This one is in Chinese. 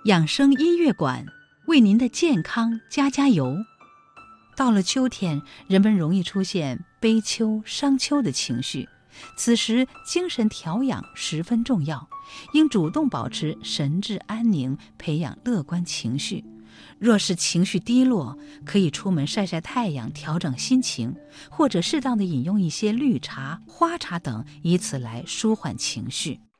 养生音乐馆为您的健康加油。到了秋天，人们容易出现悲秋、伤秋的情绪，此时精神调养十分重要，应主动保持神志安宁，培养乐观情绪。若是情绪低落，可以出门晒晒太阳，调整心情，或者适当的饮用一些绿茶、花茶等，以此来舒缓情绪。